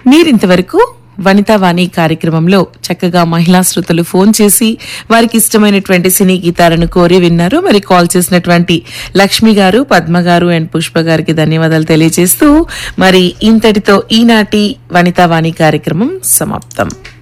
మీరింతవరకు వనితావాణి కార్యక్రమంలో చక్కగా మహిళా శ్రోతలు ఫోన్ చేసి వారికి ఇష్టమైనటువంటి సినీ గీతాలను కోరి విన్నారు. మరి కాల్ చేసినటువంటి లక్ష్మి గారు, పద్మ గారు అండ్ పుష్ప గారికి ధన్యవాదాలు తెలియజేస్తూ మరి ఇంతటితో ఈనాటి వనితావాణి కార్యక్రమం సమాప్తం.